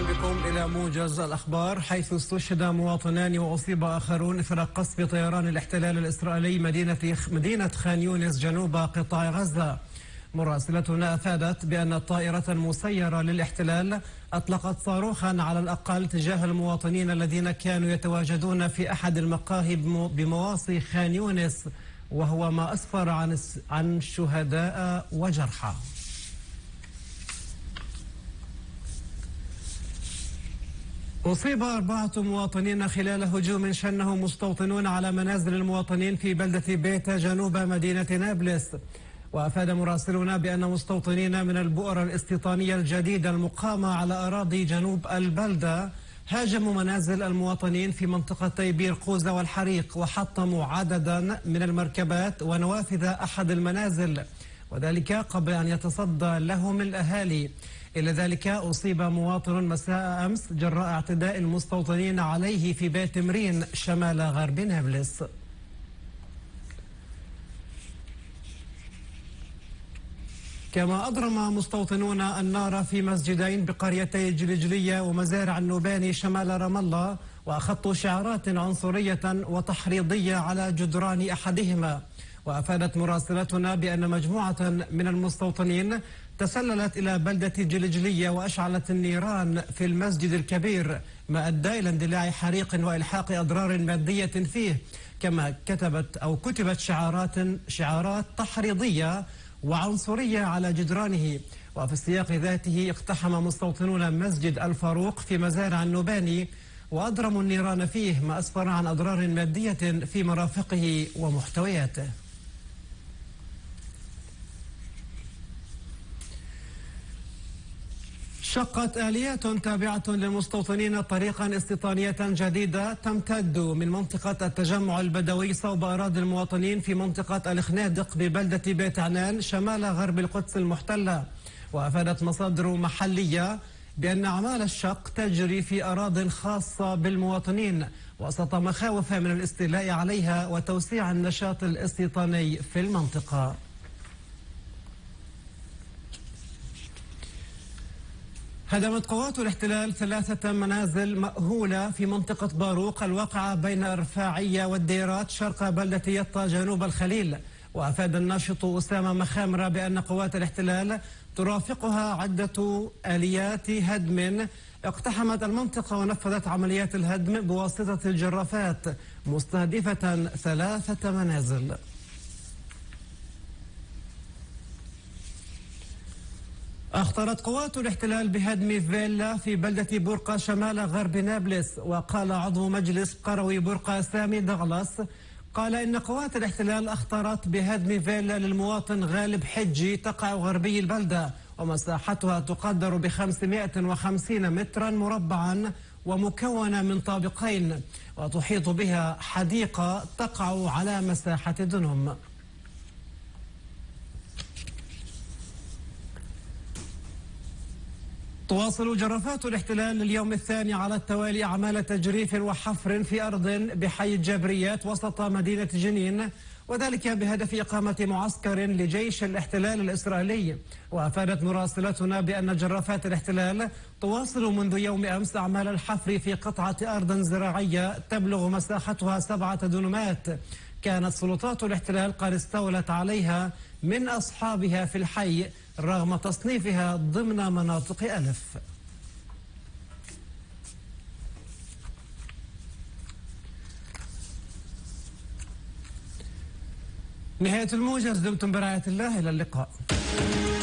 بكم إلى موجز الأخبار. حيث استشهد مواطنان وأصيب آخرون إثر قصف طيران الاحتلال الإسرائيلي مدينة خان يونس جنوب قطاع غزة. مراسلتنا أفادت بأن طائرة مسيرة للاحتلال أطلقت صاروخا على الأقل تجاه المواطنين الذين كانوا يتواجدون في أحد المقاهي بمواصي خان يونس، وهو ما أسفر عن شهداء وجرحى. أصيب 4 مواطنين خلال هجوم شنه مستوطنون على منازل المواطنين في بلدة بيتا جنوب مدينة نابلس. وأفاد مراسلنا بأن مستوطنين من البؤرة الاستيطانية الجديدة المقامة على أراضي جنوب البلدة هاجموا منازل المواطنين في منطقتي بير قوزة والحريق، وحطموا عددا من المركبات ونوافذ أحد المنازل، وذلك قبل أن يتصدى لهم الأهالي. إلى ذلك أصيب مواطن مساء أمس جراء اعتداء المستوطنين عليه في بيت مرين شمال غرب نابلس. كما أضرم مستوطنون النار في مسجدين بقريتي الجلجلية ومزارع النوباني شمال رام الله، وأخذوا شعارات عنصرية وتحريضية على جدران أحدهما. وأفادت مراسلتنا بأن مجموعة من المستوطنين تسللت إلى بلدة جلجلية وأشعلت النيران في المسجد الكبير، ما أدى إلى اندلاع حريق وإلحاق أضرار مادية فيه. كما كتبت شعارات تحريضية وعنصرية على جدرانه. وفي السياق ذاته اقتحم مستوطنون مسجد الفاروق في مزارع النوباني وأضرموا النيران فيه، ما أسفر عن أضرار مادية في مرافقه ومحتوياته. شقت آليات تابعة للمستوطنين طريقا استيطانية جديدة تمتد من منطقة التجمع البدوي صوب أراضي المواطنين في منطقة الخنادق ببلدة بيت عنان شمال غرب القدس المحتلة. وأفادت مصادر محلية بأن أعمال الشق تجري في أراضٍ خاصة بالمواطنين وسط مخاوف من الاستيلاء عليها وتوسيع النشاط الاستيطاني في المنطقة. هدمت قوات الاحتلال 3 منازل مأهولة في منطقة باروق الواقعة بين الرفاعية والديرات شرق بلدة يطا جنوب الخليل. وأفاد الناشط أسامة مخامرة بأن قوات الاحتلال ترافقها عدة آليات هدم اقتحمت المنطقة ونفذت عمليات الهدم بواسطة الجرافات مستهدفة 3 منازل. أخطرت قوات الاحتلال بهدم فيلا في بلدة برقة شمال غرب نابلس. وقال عضو مجلس قروي برقة سامي دغلس قال إن قوات الاحتلال أخطرت بهدم فيلا للمواطن غالب حجي تقع غربي البلدة، ومساحتها تقدر ب550 مترا مربعا ومكونة من طابقين، وتحيط بها حديقة تقع على مساحة دنم. تواصل جرافات الاحتلال اليوم الثاني على التوالي أعمال تجريف وحفر في أرض بحي الجابريات وسط مدينة جنين، وذلك بهدف إقامة معسكر لجيش الاحتلال الإسرائيلي. وأفادت مراسلتنا بأن جرافات الاحتلال تواصل منذ يوم أمس أعمال الحفر في قطعة أرض زراعية تبلغ مساحتها 7 دنمات كانت سلطات الاحتلال قد استولت عليها من أصحابها في الحي رغم تصنيفها ضمن مناطق ألف. نهاية الموجز، دمتم برعاية الله، إلى اللقاء.